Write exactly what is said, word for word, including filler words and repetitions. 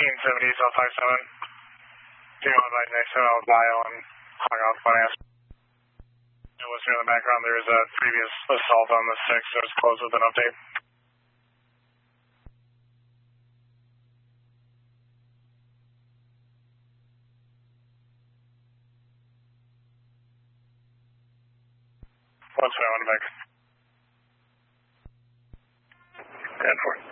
fifteen seventy South five seven. Do you want to next to I'll dial and hung off when I asked. Listener in the background, there is a previous assault on the six, so it's closed with an update. One seven, back. ten four.